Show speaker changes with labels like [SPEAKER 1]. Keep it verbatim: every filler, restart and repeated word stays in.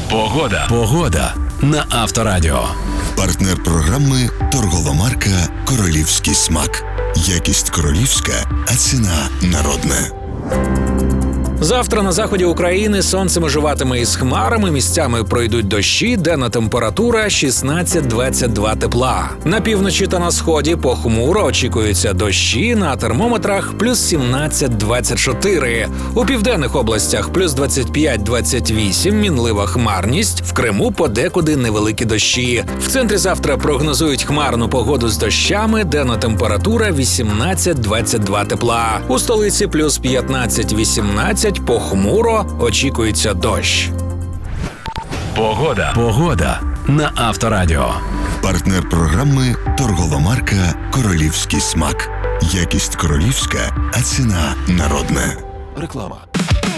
[SPEAKER 1] Погода. Погода на Авторадіо.
[SPEAKER 2] Партнер програми торгова марка «Королівський смак». Якість королівська, а ціна народна.
[SPEAKER 3] Завтра на заході України сонце межуватиме із хмарами, місцями пройдуть дощі, денна температура шістнадцять двадцять два тепла. На півночі та на сході похмуро очікуються дощі, на термометрах плюс сімнадцять двадцять чотири. У південних областях плюс двадцять п'ять двадцять вісім, мінлива хмарність, в Криму подекуди невеликі дощі. В центрі завтра прогнозують хмарну погоду з дощами, денна температура вісімнадцять двадцять два тепла. У столиці плюс п'ятнадцять вісімнадцять, похмуро очікується дощ.
[SPEAKER 1] Погода. Погода на Авторадіо.
[SPEAKER 2] Партнер програми торгова марка «Королівський смак». Якість королівська, а ціна народна.
[SPEAKER 1] Реклама.